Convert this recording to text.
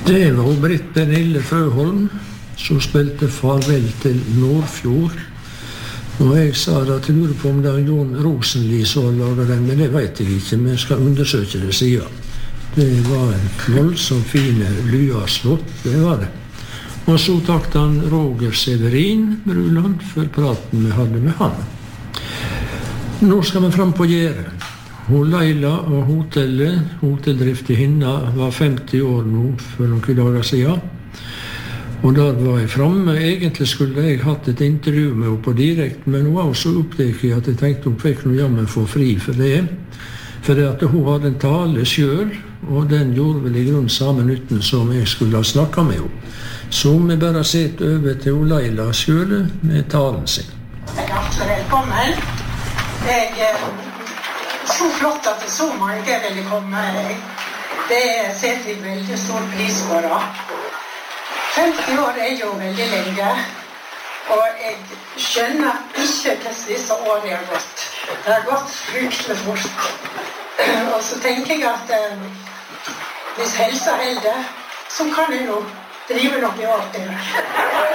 Det var Britt Pernille Frøholm som spilte farvel til Nordfjord. Og jeg sa at jeg lurer på om det Jon Rosenli som laget den, men det vet jeg ikke, men jeg skal undersøke det siden. Det var en voldsomt fine Lyaslott, det var det. Og så takket han Roger Severin Bruland for praten vi hadde med han. Nå skal vi frem på Gjære. Hun Leila og hoteldrift i Hinna, var 50 år nå for noen dager siden. Og der var jeg fremme. Egentlig skulle jeg hatt et intervju med henne på direkt, men hun var så opptatt at jeg tenkte hun fikk noe jammen få fri for det. For det at hun hadde en tale selv, og den gjorde vel i grunn samme nytten som jeg skulle ha snakket med henne. Så vi bare sett over til hun Leila selv med talen sin. Velkommen. Så flott at det så mange ville komme. Det setter jeg veldig stor pris på da. 50 år jo veldig lenge, og jeg skjønner ikke hvordan disse årene har gått. Det har gått fryktelig fort. Og så tenker jeg at hvis helsa holder, så kan jeg nå drive noe i alt det.